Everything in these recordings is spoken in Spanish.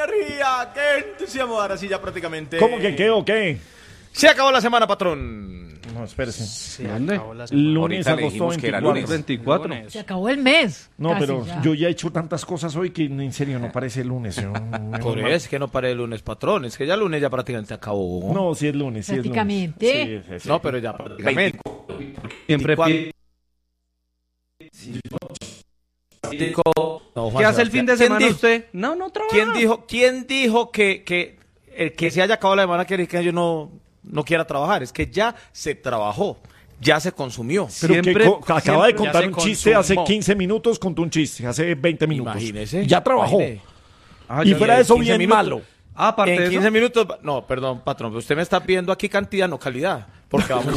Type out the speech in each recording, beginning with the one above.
energía! ¡Qué entusiasmo! Ahora sí, ya prácticamente... ¿Cómo que qué o qué? Se acabó la semana, patrón. No, espérese. ¿Dónde? Lunes, Ahorita le agosto dijimos que era 24. lunes. 24. Se acabó el mes. No, casi pero ya. yo ya he hecho tantas cosas hoy que en serio no parece lunes. Por eso es que no paré el lunes, patrón. Es que ya el lunes ya prácticamente acabó. No, sí es lunes, sí es lunes. Prácticamente. Sí, sí, sí. No, pero ya prácticamente. Siempre pide. No, Juan ¿Qué hace el fin de Sebastián. semana ¿Quién usted? No trabaja. ¿Quién dijo que el que se haya acabado la semana quiere que yo no quiera trabajar? Es que ya se trabajó, ya se consumió. Pero Siempre- acaba de ya contar se un chiste hace consumó. 15 minutos, contó un chiste hace 20 minutos. Imagínese. Ya trabajó. Imagine. Ah, Y ya fuera vi. de eso, 15 bien minutos. malo. Ah, aparte En de 15 eso. minutos, no, perdón, patrón, usted me está pidiendo aquí cantidad, no calidad. Porque vamos.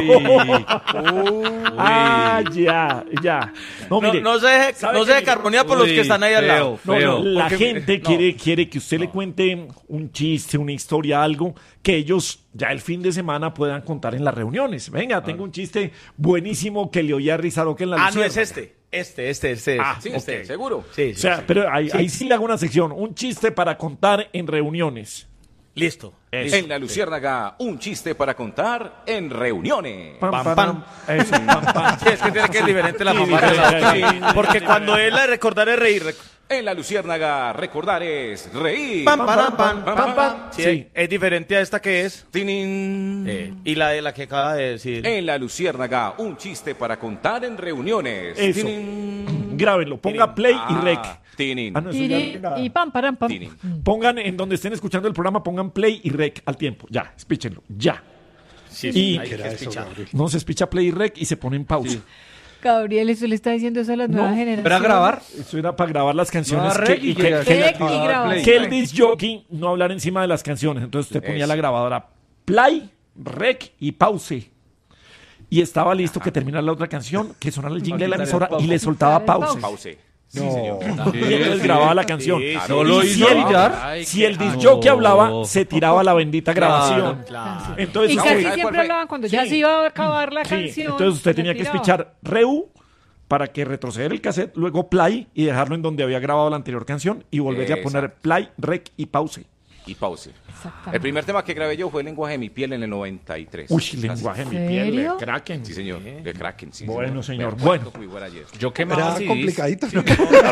Ah, ya. No, mire. No se deje carbonear por los que están ahí al lado. No, la Porque- gente no. quiere que usted le cuente un chiste, una historia, algo que ellos ya el fin de semana puedan contar en las reuniones. Venga, tengo un chiste buenísimo que le oía a Rizaroque en la Ah, no Luciérnaga. es este. Este. Ah, Sí, ok. seguro. Sí, O sea, pero ahí sí le hago una sección, un chiste para contar en reuniones. listo. En la Luciérnaga, un chiste para contar en reuniones. Pam, pam. Eso, pam, pam. Sí, es que tiene que ser diferente la Sí, mamá. diferente. Porque cuando él la recordar es reír. En la Luciérnaga, recordar es reír. Pam, pam, pam, pam, pam. Sí, Sí. es diferente a esta que es. Tinin. Y la de la que acaba de decir. En la Luciérnaga, un chiste para contar en reuniones. Eso. Tinin. Grábenlo, ponga play y rec. Tinin. Ah, no, eso ya no nada. Y pam, param, pam. Tinin. Pongan en donde estén escuchando el programa, pongan play y rec al tiempo. Ya, espíchenlo, ya. Sí, Y- hay que espichar. No se espicha play y rec y se pone en pausa. Gabriel, eso le está diciendo eso a las nuevas generaciones. ¿Para grabar? Eso era para grabar las canciones. No, rec y llega- Rec y grabar. que el disc jockey no hablar encima de las canciones. Entonces usted ponía Eso. la grabadora play, rec y pause. Y estaba listo que terminara la otra canción, que sonara el jingle de la emisora y le soltaba pause. Pause. Sí, señor. Y entonces grababa la canción. Sí, ¿No Y lo si hizo el- Villar? Si el disc jockey hablaba, se tiraba la bendita grabación. Claro. Entonces Y usted- casi ¿sabe cuál siempre fue? hablaban cuando ya Sí. se iba a acabar la Sí, canción. entonces usted se tenía que tiraba. espichar reu para que retroceder el cassette, luego play y dejarlo en donde había grabado la anterior canción y volverle a poner Exacto. play, rec y pause. Y pause. Exactamente. El primer tema que grabé yo fue El lenguaje de mi piel en el 93. Uy, lenguaje de mi piel, ¿Serio? de Kraken. Sí, señor. De Kraken, sí. Bueno, señor, Me bueno. acuerdo muy buena ayer. Yo quemaba Era CDs. complicadito, ¿no?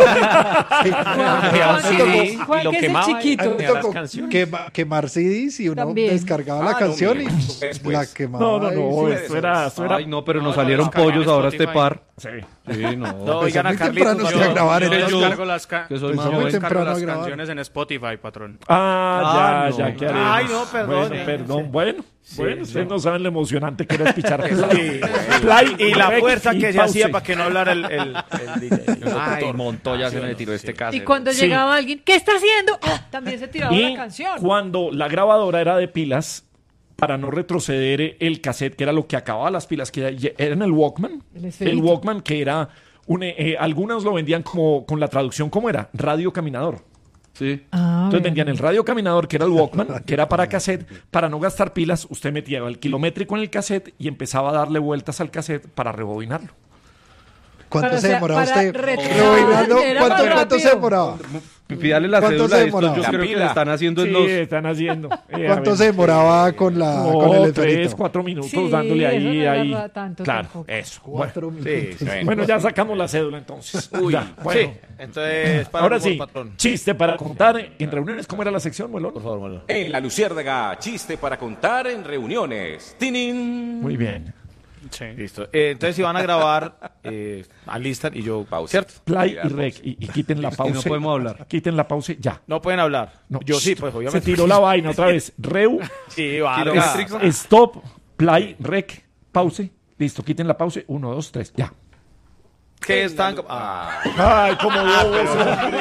Creaba un CD Juan, y lo que es el quemaba y chiquito. ponía las canciones. Quemar CDs y uno También. descargaba la Ah, no, canción mire, y después. la quemaba. No, no, no, y- eso era... Ay, no, pero nos No, salieron descargaba en pollos ahora este Spotify. par. Sí. Sí, no. No, oigan a muy Carlitos. temprano no, sí a grabar, Yo entonces- descargo las, que soy más yo joven. descargo Temprano a las grabar. canciones en Spotify, patrón. Ah, no. ya, ¿qué haremos? Ay, no, perdón. Bueno, bueno, ustedes no saben lo emocionante que era espichar play Y la rec fuerza y que se pause. hacía para que no hablara el DJ. Ay, Montoya se me tiró este caso. Y cuando Sí. llegaba alguien, ¿qué está haciendo? ¡Ah! También se tiraba Y la canción. cuando la grabadora era de pilas, para no retroceder el cassette, que era lo que acababa las pilas, que era en el Walkman. El El esferito. Walkman, que era... algunos lo vendían como con la traducción, ¿cómo era? Radio caminador. Sí. Ah, Entonces bueno. vendían el radio caminador, que era el Walkman, que era para cassette. Para no gastar pilas, usted metía el kilométrico en el cassette y empezaba a darle vueltas al cassette para rebobinarlo. ¿Cuánto Para, se o sea, demoraba para usted? retrasar, Rebobinando, era más ¿cuánto se rápido. demoraba? Pídale la ¿Cuánto cédula se de estos. Yo demoraba? creo La que pila. le están haciendo en Sí, los... están haciendo. ¿Cuánto se demoraba con el No, esferito? 3, 4 minutos Sí, dándole eso ahí, no ahí. agarra tanto Claro, tampoco. eso. 4 Bueno. minutos. Sí, sí. Bueno, ya sacamos la cédula entonces. Uy, Ya, bueno. sí. Entonces, para Ahora por sí, patrón. chiste para contar en reuniones. ¿Cómo era la sección, Muelón? Por favor, Manolo. En la Luciérnaga, chiste para contar en reuniones. ¡Tinin! Muy bien. Sí. Listo. Entonces, si van a grabar, alistan y yo Pausa. ¿cierto? Play y rec. Y quiten la pausa. no podemos hablar. Quiten la pausa ya. No pueden hablar. No. Yo sí, pues Se obviamente. tiró la vaina otra vez. Reu, Sí, Vargas. stop, play, rec, pause. Listo, quiten la pausa. 1, 2, 3, ya. Que están... Ah. Ay, como bobos, hombre.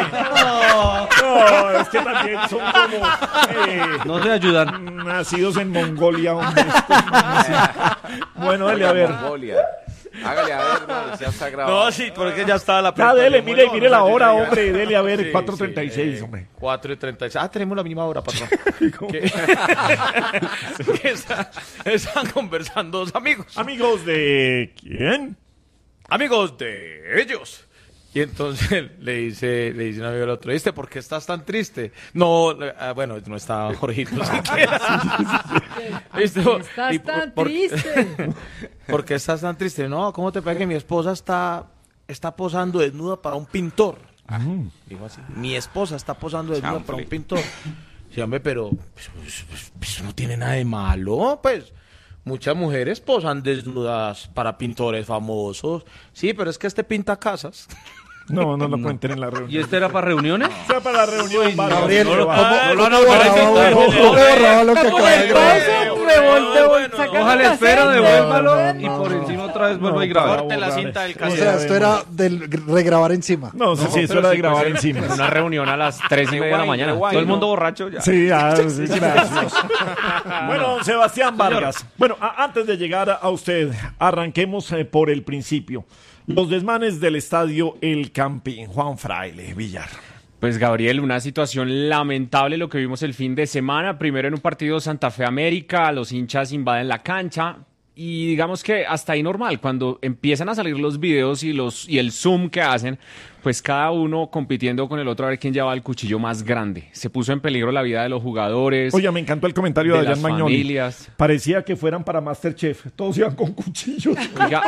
No, es que también son como No se ayudan. nacidos en Mongolia, hombre. Estos manes, sí. Bueno, dele a ver. Mongolia. Hágale a ver, hermano, ya está grabado. No, sí, porque ya estaba la Ya, dele, presentación. mire la hora, Sí, ya. hombre. Dele a ver, Sí, 4:36, sí, hombre. 4:36. Ah, tenemos la misma hora, patrón. Que están conversando dos amigos. Amigos de... ¿Quién? Amigos de ellos. Y entonces le dice un amigo al otro, ¿viste por qué estás tan triste? No, bueno, no estaba Jorgito siquiera. ¿Viste? Estás Y tan por- triste. ¿Por qué estás tan triste? No, ¿cómo te parece que mi esposa está posando desnuda para un pintor? Dijo así, mi esposa está posando desnuda para un pintor. Sí, hombre, pero eso no tiene nada de malo, pues. Muchas mujeres posan desnudas para pintores famosos. Sí, pero es que este pinta casas. No lo cuenten en la ¿Y reunión. este era para reuniones? O sea, para la reunión, Gabriel, ¿cómo no, borraba lo que acaba de grabar? Coja la esfera, devuélvalo y por encima otra vez vuelva y graba. Corte la cinta del O cassette. sea, esto era del regrabar encima. No, sí, eso era de grabar encima. En una reunión a las 3:30 de la mañana. rewind, Todo el mundo ¿no? borracho ya. Sí, sí, gracias. Bueno, Sebastián Vargas. Bueno, antes de llegar a usted, arranquemos por el principio. Los desmanes del estadio El Campín. Juan Fraile, Villar. Pues Gabriel, una situación lamentable lo que vimos el fin de semana. Primero en un partido Santa Fe América, los hinchas invaden la cancha. Y digamos que hasta ahí normal, cuando empiezan a salir los videos y el zoom que hacen, pues cada uno compitiendo con el otro a ver quién lleva el cuchillo más grande. Se puso en peligro la vida de los jugadores. Oye, me encantó el comentario de de Adrián las Magnoli. familias. Parecía que fueran para Masterchef. Todos iban con cuchillos. Oiga,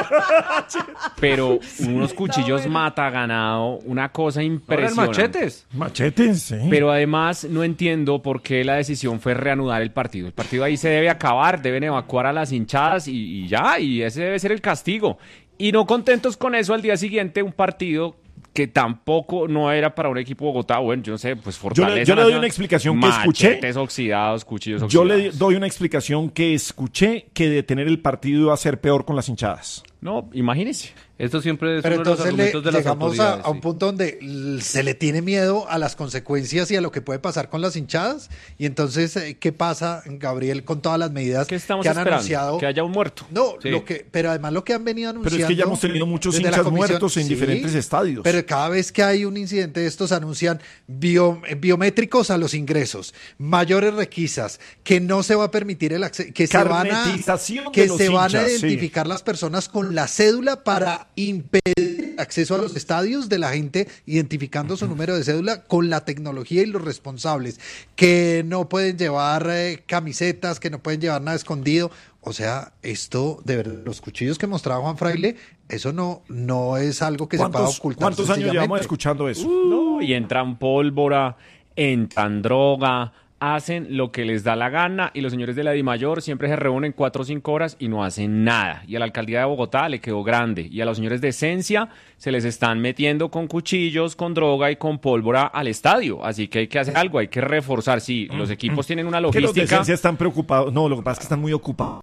pero unos cuchillos mata ganado, una cosa Ahora el impresionante. machetes. Machetes, sí. Pero además no entiendo por qué la decisión fue reanudar el partido. El partido ahí se debe acabar, deben evacuar a las hinchadas y ya, y ese debe ser el castigo. Y no contentos con eso, al día siguiente un partido que tampoco no era para un equipo de Bogotá. Bueno, yo no sé, pues Fortaleza. yo le doy Nacional, una explicación que escuché. Machetes oxidados, cuchillos Yo oxidados. le doy una explicación que escuché, que detener el partido iba a ser peor con las hinchadas. No, imagínese. Esto siempre es Pero uno de los entonces argumentos de las llegamos autoridades. a un punto donde se le tiene miedo a las consecuencias y a lo que puede pasar con las hinchadas. Y entonces, ¿qué pasa, Gabriel, con todas las medidas ¿Qué estamos que han esperando? anunciado? Que haya un muerto. No, Sí. pero además lo que han venido Pero anunciando. es que ya hemos tenido muchos desde la hinchas comisión, muertos en sí, diferentes estadios. Pero cada vez que hay un incidente de estos anuncian biométricos a los ingresos, mayores requisas, que no se va a permitir el acceso, que Carnetización de que los se van a hinchas, sí. identificar las personas con la cédula para impedir acceso a los estadios de la gente, identificando su número de cédula con la tecnología y los responsables, que no pueden llevar camisetas, que no pueden llevar nada escondido. O sea, esto, de verdad, los cuchillos que mostraba Juan Fraile, eso no es algo que se pueda ocultar. ¿Cuántos años llevamos sencillamente. escuchando eso? No, y entran pólvora, entran droga, hacen lo que les da la gana y los señores de la DIMAYOR siempre se reúnen 4 o 5 horas y no hacen nada. Y a la alcaldía de Bogotá le quedó grande. Y a los señores de Esencia se les están metiendo con cuchillos, con droga y con pólvora al estadio. Así que hay que hacer algo, hay que reforzar. Sí, los equipos tienen una Que los de logística Esencia están preocupados. No, lo que pasa es que están muy ocupados.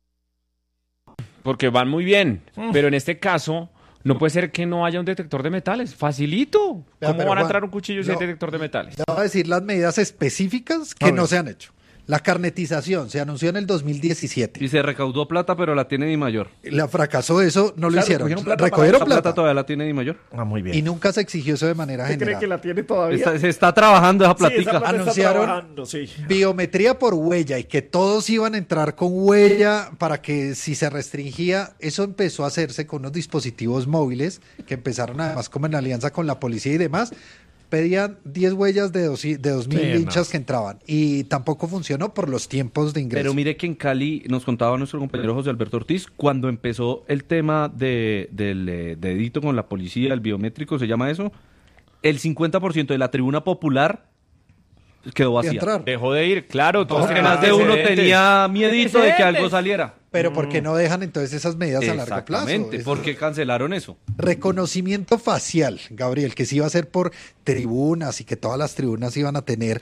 porque van muy bien. Pero en este caso no puede ser que no haya un detector de metales. Facilito. Vea, ¿Cómo pero, van a Juan, entrar un cuchillo si hay no, detector de metales? Le voy a decir las medidas específicas A que ver. no se han hecho. La carnetización se anunció en el 2017. Y se recaudó plata, pero la tiene Di Mayor. La fracasó eso, no lo Claro, hicieron. recogieron plata Recogieron La plata. plata todavía la tiene Di Mayor. Ah, muy bien. Y nunca se exigió eso de manera ¿Usted cree general. que la tiene todavía? Se está trabajando esa Sí, esa platica. plata está Anunciaron trabajando, sí. biometría por huella y que todos iban a entrar con huella para que si se restringía, eso empezó a hacerse con unos dispositivos móviles que empezaron además como en alianza con la policía y demás. Pedían 10 huellas de 2.000 Sí, hinchas no. que entraban y tampoco funcionó por los tiempos de ingreso. Pero mire que en Cali nos contaba nuestro compañero José Alberto Ortiz, cuando empezó el tema del dedito con la policía, el biométrico, se llama eso, el 50% de la tribuna popular quedó de vacía. entrar. Dejó de ir, claro. Todos Porque tienen más de uno antecedentes. tenía miedito de que algo saliera. Pero ¿por qué no dejan entonces esas medidas a largo plazo? Exactamente, Es- ¿por qué cancelaron eso? Reconocimiento facial, Gabriel, que sí iba a ser por tribunas y que todas las tribunas iban a tener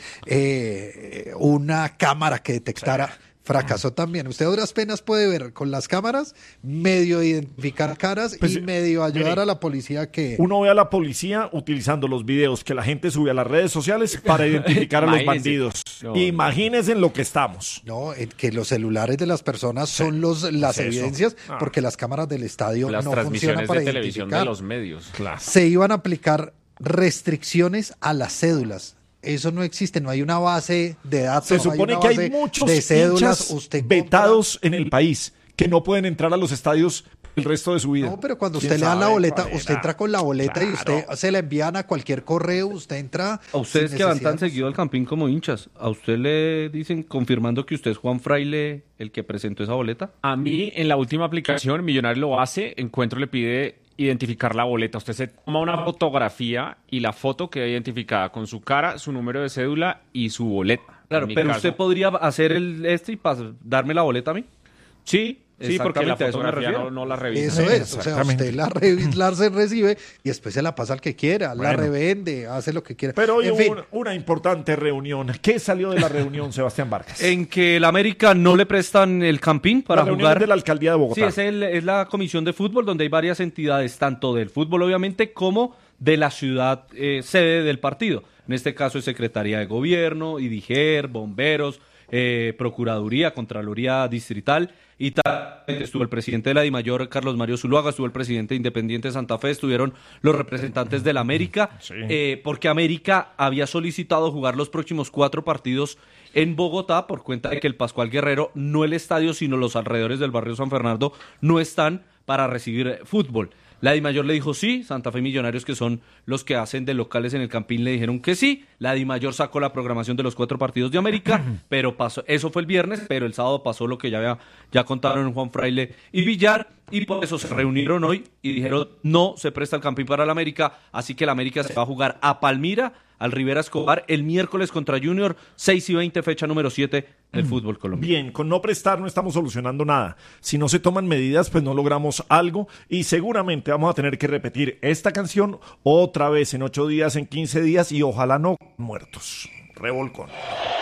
una cámara que detectara. Fracasó también. Usted a duras penas puede ver con las cámaras, medio identificar caras Pues, y medio ayudar mire, a la policía que... Uno ve a la policía utilizando los videos que la gente sube a las redes sociales para identificar a los Imagínese. bandidos. No. Imagínense en lo que estamos. No, que los celulares de las personas son las es eso. evidencias, Ah. porque las cámaras del estadio Las no funcionan transmisiones para de televisión de identificar. los medios. Claro. Se iban a aplicar restricciones a las cédulas. Eso no existe, no hay una base de datos. Se no supone una que hay base muchos de cédulas. hinchas Usted compra- vetados en el país que no pueden entrar a los estadios el resto de su vida. No, pero cuando ¿Quién usted le dan la sabe boleta, cuál usted era? entra con la boleta y usted se la envían a cualquier correo, usted entra. A ustedes sin que van tan necesidad. seguido al Campín como hinchas, ¿a usted le dicen confirmando que usted es Juan Fraile el que presentó esa boleta? A mí, en la última aplicación, Millonario lo hace, Encuentro le pide identificar la boleta. Usted se toma una fotografía y la foto queda identificada con su cara, su número de cédula y su boleta. Claro, En mi pero caso. usted podría hacer y darme la boleta a mí. Sí, porque la Exactamente, a eso me fotografía refiero. no la revisa. Eso es, o sea, Exactamente. usted la se recibe y después se la pasa al que quiera, la Bueno. revende, hace lo que quiera. Pero hoy en hubo fin, una importante reunión. ¿Qué salió de la reunión, Sebastián Vargas? En que el América no le prestan el Campín para la reunión jugar. de la alcaldía de Bogotá. Sí, es la comisión de fútbol donde hay varias entidades, tanto del fútbol obviamente como de la ciudad sede del partido. En este caso es Secretaría de Gobierno, IDIGER, Bomberos, Procuraduría, Contraloría Distrital, y también estuvo el presidente de la DIMAYOR, Carlos Mario Zuluaga, estuvo el presidente de Independiente Santa Fe, estuvieron los representantes del América, porque América había solicitado jugar los próximos 4 partidos en Bogotá por cuenta de que el Pascual Guerrero, no el estadio, sino los alrededores del barrio San Fernando, no están para recibir fútbol. La DIMAYOR le dijo sí, Santa Fe y Millonarios, que son los que hacen de locales en el Campín, le dijeron que sí. La DIMAYOR sacó la programación de los 4 partidos de América, pero pasó, eso fue el viernes, pero el sábado pasó lo que ya contaron Juan Fraile y Villar, y por eso se reunieron hoy y dijeron no se presta el Campín para el América, así que el América se va a jugar a Palmira, al Rivera Escobar, el miércoles contra Junior, 6:20, fecha número 7 del fútbol colombiano. Bien, con no prestar no estamos solucionando nada. Si no se toman medidas, pues no logramos algo y seguramente vamos a tener que repetir esta canción otra vez en 8 días, en 15 días y ojalá no muertos. Revolcón.